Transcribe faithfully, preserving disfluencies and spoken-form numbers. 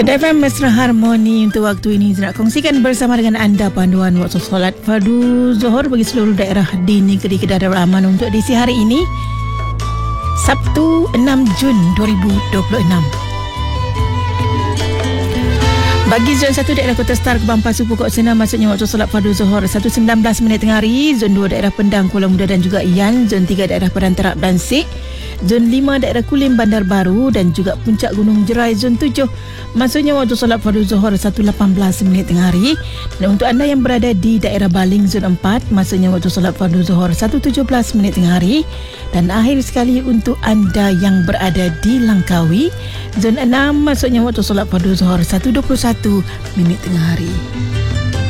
Kedai F M Mesra Harmoni untuk waktu ini nak kongsikan bersama dengan anda panduan waktu solat fardu Zuhur bagi seluruh daerah di negeri Kedah Darul Aman untuk edisi hari ini Sabtu enam Jun dua ribu dua puluh enam. Bagi zon satu daerah Kota Star, Kebang Pasu, Pokok Senam, maksudnya waktu solat fardu Zuhur satu sembilan belas minit tengah hari. Zon dua daerah Pendang, Kuala Muda dan juga Ian. Zon tiga daerah Perantarap dan Sik. Zon lima daerah Kulim, Bandar Baru dan juga Puncak Gunung Jerai. Zon tujuh maksudnya waktu solat fardu Zuhur satu lapan belas minit tengah hari. Dan untuk anda yang berada di daerah Baling, zon empat maksudnya waktu solat fardu Zuhur satu tujuh belas minit tengah hari. Dan akhir sekali untuk anda yang berada di Langkawi, zon enam maksudnya waktu solat fardu Zuhur satu dua puluh satu minit tengah hari.